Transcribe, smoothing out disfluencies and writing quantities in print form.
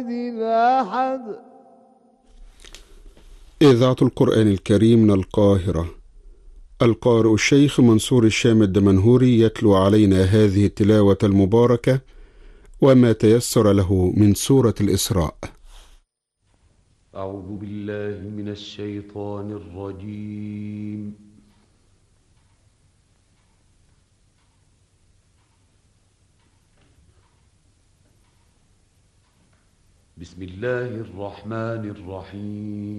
أحد. إذاعة القرآن الكريم من القاهرة. القارئ الشيخ منصور الشام الدمنهوري يتلو علينا هذه التلاوة المباركة وما تيسر له من سورة الإسراء. أعوذ بالله من الشيطان الرجيم. بسم الله الرحمن الرحيم.